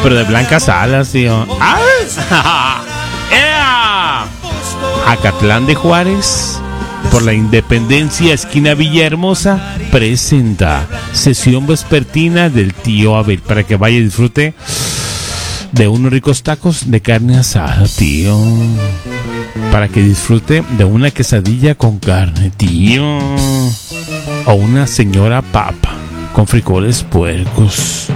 pero de blancas alas, tío. ¡Ah! ¡Ea! Acatlán de Juárez, por la Independencia, esquina Villahermosa, presenta sesión vespertina del tío Abel para que vaya y disfrute de unos ricos tacos de carne asada, tío. Para que disfrute de una quesadilla con carne, tío. O una señora papa con frijoles puercos.